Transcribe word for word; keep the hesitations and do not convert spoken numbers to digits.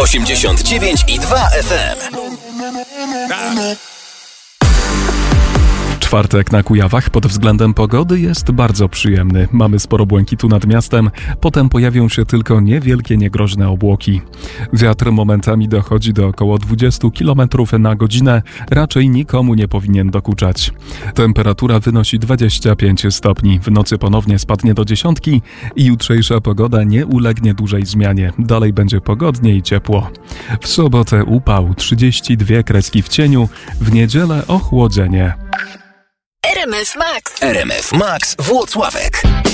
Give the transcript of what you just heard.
osiemdziesiąt dziewięć i dwa F M. Czwartek na Kujawach pod względem pogody jest bardzo przyjemny. Mamy sporo błękitu nad miastem, potem pojawią się tylko niewielkie, niegroźne obłoki. Wiatr momentami dochodzi do około dwadzieścia kilometrów na godzinę, raczej nikomu nie powinien dokuczać. Temperatura wynosi dwadzieścia pięć stopni, w nocy ponownie spadnie do dziesiątki i jutrzejsza pogoda nie ulegnie dużej zmianie. Dalej będzie pogodnie i ciepło. W sobotę upał, trzydzieści dwie kreski w cieniu, w niedzielę ochłodzenie. R M F Max. R M F Max Włocławek.